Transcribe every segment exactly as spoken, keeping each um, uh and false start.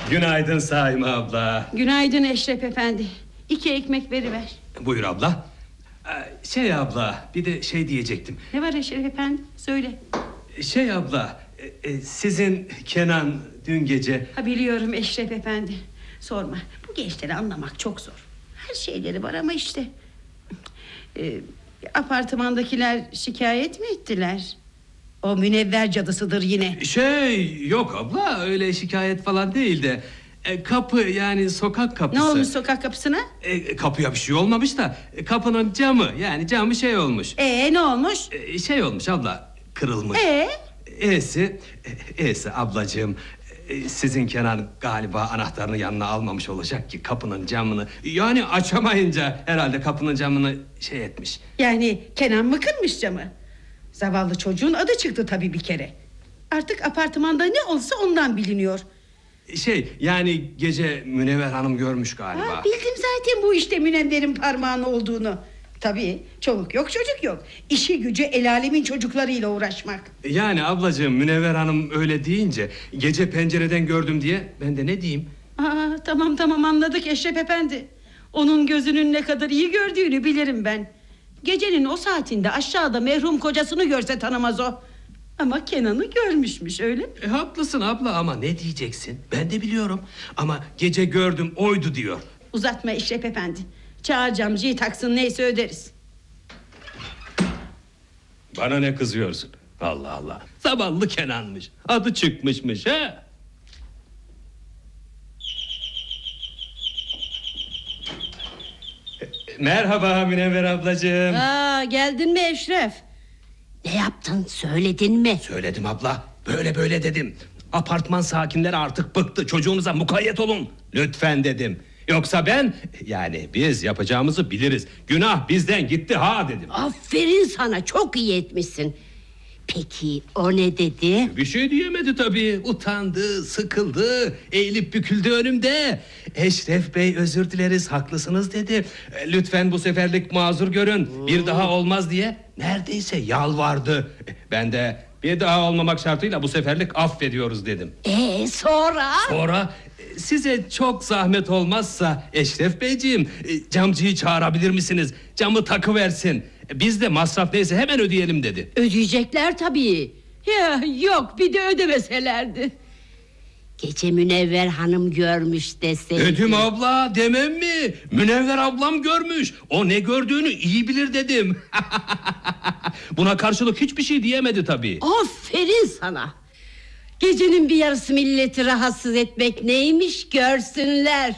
Günaydın Saime abla. Günaydın Eşref efendi. İki ekmek veriver. Buyur abla. Ee, Şey abla, bir de şey diyecektim. Ne var Eşref efendi? Söyle. Şey abla, e, e, sizin Kenan dün gece... Ha, biliyorum Eşref efendi. Sorma, bu gençleri anlamak çok zor. Her şeyleri var ama işte... Ee, apartmandakiler şikayet mi ettiler? O münevver cadısıdır yine. Şey yok abla, öyle şikayet falan değil de... E, kapı, yani sokak kapısı. Ne olmuş sokak kapısına? E, kapıya bir şey olmamış da e, kapının camı, yani camı şey olmuş. Ee ne olmuş? E, şey olmuş abla, kırılmış. Ee? E'si, E'si ablacığım, e, sizin Kenan galiba anahtarını yanına almamış olacak ki kapının camını... Yani açamayınca herhalde kapının camını şey etmiş. Yani Kenan mı kırmış camı? Zavallı çocuğun adı çıktı tabii bir kere. Artık apartmanda ne olsa ondan biliniyor. Şey, yani gece Münevver Hanım görmüş galiba. Ha, bildim zaten bu işte Münevver'in parmağını olduğunu. Tabii çoluk yok çocuk yok. İşi gücü el alemin çocuklarıyla uğraşmak. Yani ablacığım, Münevver Hanım öyle deyince... Gece pencereden gördüm diye ben de ne diyeyim? Aa, tamam tamam anladık Eşref efendi. Onun gözünün ne kadar iyi gördüğünü bilirim ben. Gecenin o saatinde aşağıda merhum kocasını görse tanımaz o. Ama Kenan'ı görmüşmüş, öyle mi? E, haklısın abla, ama ne diyeceksin? Ben de biliyorum. Ama gece gördüm, oydu diyor. Uzatma Eşref efendi. Çağır camcıyı taksın, neyse öderiz. Bana ne kızıyorsun? Allah Allah. Zavallı Kenan'mış. Adı çıkmışmış ha. Merhaba Münevver ablacığım. Aa, geldin mi Eşref? Ne yaptın, söyledin mi? Söyledim abla. Böyle böyle dedim. Apartman sakinleri artık bıktı. Çocuğunuza mukayyet olun. Lütfen dedim. Yoksa ben, yani biz yapacağımızı biliriz. Günah bizden gitti ha dedim. Aferin sana, çok iyi etmişsin. Peki o ne dedi? Bir şey diyemedi tabii. Utandı, sıkıldı, eğilip büküldü önümde. Eşref Bey, özür dileriz, haklısınız dedi. E, Lütfen bu seferlik mazur görün. Bir daha olmaz diye neredeyse yalvardı. E, Ben de bir daha olmamak şartıyla bu seferlik affediyoruz dedim. Ee sonra? Sonra e, size çok zahmet olmazsa Eşref Beyciğim, e, camcıyı çağırabilir misiniz? Camı takıversin. E, Biz de masraf neyse hemen ödeyelim dedi. Ödeyecekler tabii. Ya yok, bir de ödemeselerdi. Gece Münevver Hanım görmüş deseydin. Dedim abla, demem mi? Münevver ablam görmüş. O ne gördüğünü iyi bilir dedim. Buna karşılık hiçbir şey diyemedi tabii. Aferin sana. Gecenin bir yarısı milleti rahatsız etmek neymiş görsünler.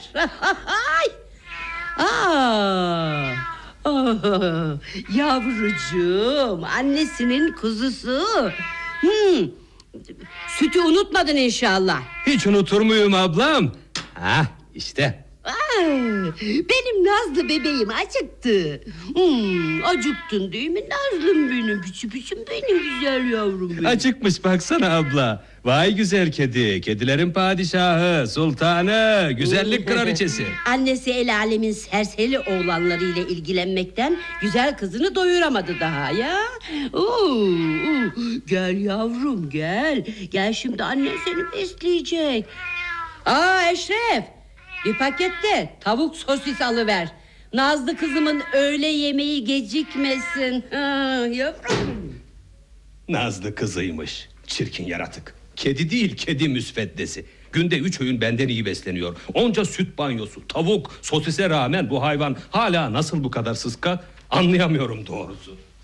Aa, oh, yavrucuğum, annesinin kuzusu. Hmm, sütü unutmadın inşallah. Hiç unutur muyum ablam? Ha işte. Aa, benim Nazlı bebeğim acıktı. Hmm, acıktın değil mi Nazlım benim, püçü püçüm benim güzel yavrum benim. Acıkmış baksana abla. Vay güzel kedi. Kedilerin padişahı, sultanı, güzellik kraliçesi. Annesi el alemin serseri oğlanlarıyla ilgilenmekten güzel kızını doyuramadı daha ya. Oo, oo. Gel yavrum gel. Gel şimdi annen seni besleyecek. Aa Eşref, bir pakette tavuk sosis alıver. Nazlı kızımın öğle yemeği gecikmesin. Ha, yavrum. Nazlı kızıymış. Çirkin yaratık. Kedi değil, kedi müsveddesi. Günde üç öğün benden iyi besleniyor. Onca süt banyosu, tavuk, sosise rağmen bu hayvan hala nasıl bu kadar sıska anlayamıyorum doğrusu.